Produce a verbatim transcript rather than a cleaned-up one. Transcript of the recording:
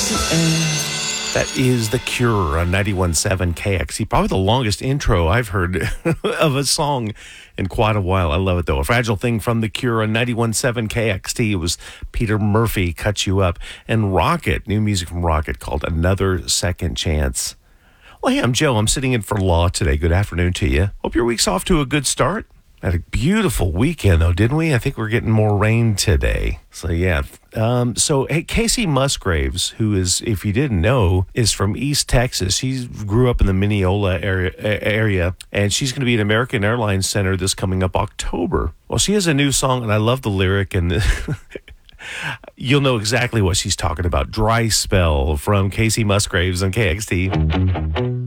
That is The Cure on ninety-one point seven K X T. Probably the longest intro I've heard of a song in quite a while. I love it, though. A Fragile Thing from The Cure on ninety-one point seven K X T. It was Peter Murphy, Cut You Up. And Rocket, new music from Rocket called Another Second Chance. Well, hey, I'm Joe. I'm sitting in for Law today. Good afternoon to you. Hope your week's off to a good start. Had a beautiful weekend, though, didn't we? I think we're getting more rain today. So, yeah. Um, so, hey, Casey Musgraves, who is, if you didn't know, is from East Texas. She grew up in the Mineola area, area and she's going to be at American Airlines Center this coming up October. Well, she has a new song, and I love the lyric, and you'll know exactly what she's talking about. Dry Spell from Casey Musgraves on K X T.